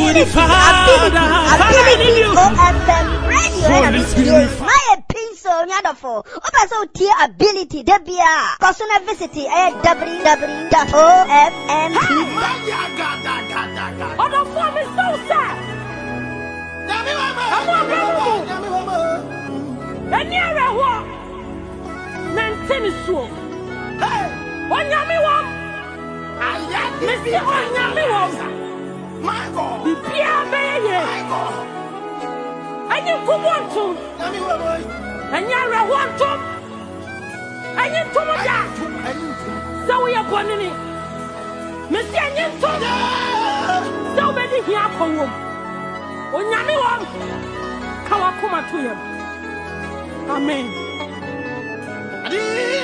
ability, OFM radio, my pencil, Yadafo, also tier ability, Debia, Cosona Visity, www.ofmtv. Oh, the form is so sad. And you're a walk. Nantin so. Hey, on Yami walk. Mr. On Yami walk. Michael, the Pierre Bayer. And you could want to. And you're a want to. And you to my so we are born it. Mr. And you told so many here for you. On Yami walk. Kawakuma to him. Amen.